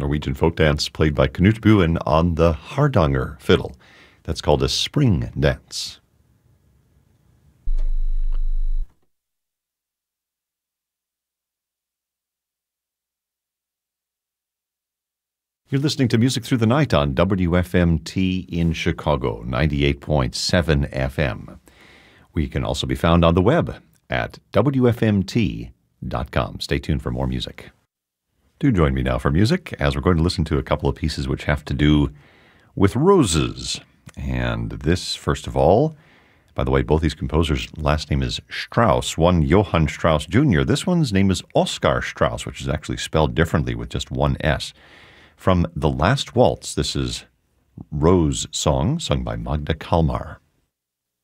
Norwegian folk dance played by Knut Buen on the Hardanger fiddle. That's called a spring dance. You're listening to Music Through the Night on WFMT in Chicago, 98.7 FM. We can also be found on the web at WFMT.com. Stay tuned for more music. Do join me now for music, as we're going to listen to a couple of pieces which have to do with roses. And this, first of all, by the way, both these composers' last name is Strauss. One, Johann Strauss Jr. This one's name is Oskar Strauss, which is actually spelled differently with just one S. From The Last Waltz, this is Rose Song, sung by Magda Kalmar.